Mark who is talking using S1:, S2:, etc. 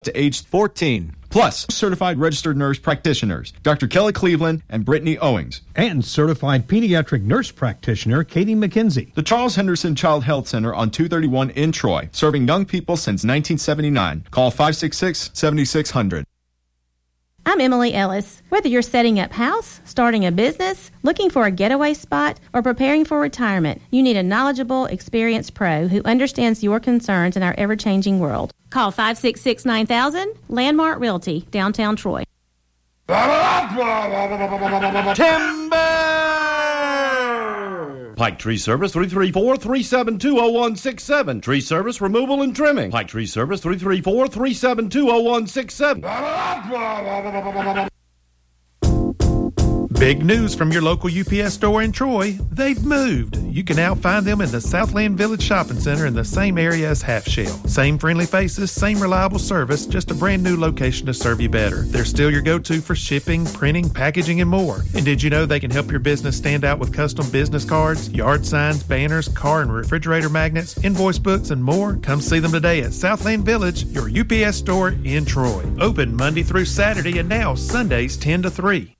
S1: to age 14. Plus, certified registered nurse practitioners, Dr. Kelly Cleveland and Brittany Owings.
S2: And certified pediatric nurse practitioner, Katie McKenzie.
S1: The Charles Henderson Child Health Center on 231 in Troy, serving young people since 1979. Call 566-7600.
S3: I'm Emily Ellis. Whether you're setting up house, starting a business, looking for a getaway spot, or preparing for retirement, you need a knowledgeable, experienced pro who understands your concerns in our ever-changing world. Call 566-9000, Landmark Realty, downtown Troy.
S4: Timber! Pike Tree Service, 334-372-0167. Tree Service, removal and trimming. Pike Tree Service, 334-372-0167.
S5: Big news from your local UPS store in Troy. They've moved. You can now find them in the Southland Village Shopping Center in the same area as Half Shell. Same friendly faces, same reliable service, just a brand new location to serve you better. They're still your go-to for shipping, printing, packaging, and more. And did you know they can help your business stand out with custom business cards, yard signs, banners, car and refrigerator magnets, invoice books, and more? Come see them today at Southland Village, your UPS store in Troy. Open Monday through Saturday and now Sundays 10 to 3.